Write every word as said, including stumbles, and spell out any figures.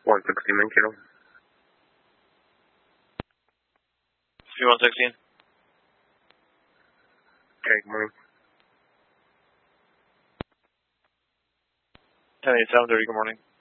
one sixteen, Mankato. C one sixteen. Okay, good morning. ten eight seven thirty, good morning.